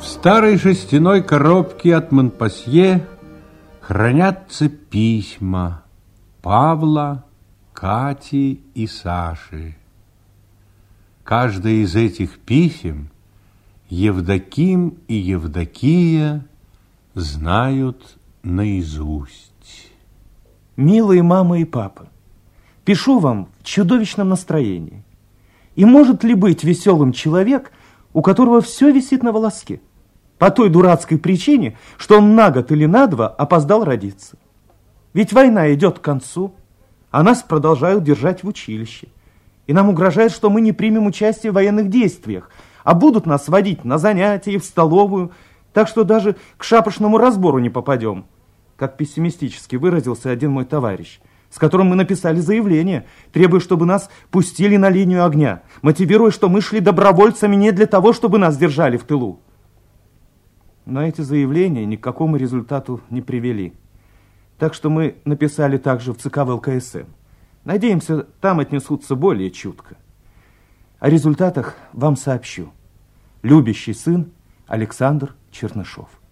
В старой жестяной коробке от Монпасье хранятся письма Павла, Кати и Саши. Каждое из этих писем Евдоким и Евдокия знают наизусть. Милые мама и папа, пишу вам в чудовищном настроении. И может ли быть веселым человек, у которого все висит на волоске? По той дурацкой причине, что он на год или на два опоздал родиться. Ведь война идет к концу, а нас продолжают держать в училище. И нам угрожает, что мы не примем участие в военных действиях, а будут нас водить на занятия и в столовую, так что даже к шапошному разбору не попадем. Как пессимистически выразился один мой товарищ, с которым мы написали заявление, требуя, чтобы нас пустили на линию огня, мотивируя, что мы шли добровольцами не для того, чтобы нас держали в тылу. Но эти заявления ни к какому результату не привели. Так что мы написали также в ЦК ВЛКСМ. Надеемся, там отнесутся более чутко. О результатах вам сообщу. Любящий сын Александр Чернышов.